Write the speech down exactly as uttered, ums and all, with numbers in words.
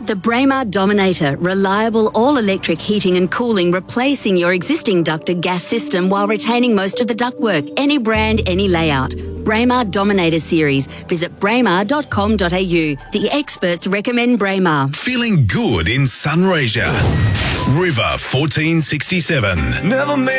The Braemar Dominator, reliable all-electric heating and cooling, replacing your existing ducted gas system while retaining most of the ductwork. Any brand, any layout. Braemar Dominator Series. Visit braemar dot com dot a u. The experts recommend Braemar. Feeling good in Sunraysia. River fourteen sixty-seven. Never made